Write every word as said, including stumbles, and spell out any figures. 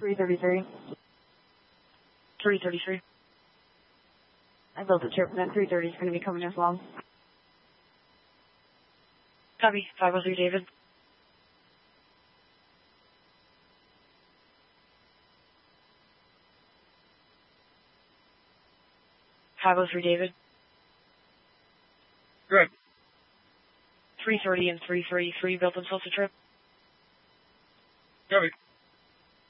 three thirty-three. three thirty-three. I built a chip, and then three thirty is going to be coming as well. Copy. five oh three David. five oh three David. Correct. three thirty and three thirty-three built themselves a trip. Copy.